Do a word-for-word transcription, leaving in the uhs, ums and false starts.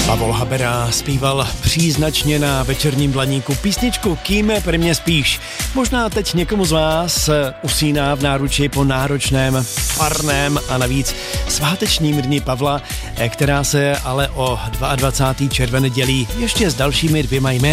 Pavol Habera zpíval příznačně na Večerním dlaníku písničku Kým pre mě spíš. Možná teď někomu z vás usíná v náruči po náročném, parném a navíc svátečním dni Pavla, která se ale o dvacátého druhého června dělí ještě s dalšími dvěma jmény.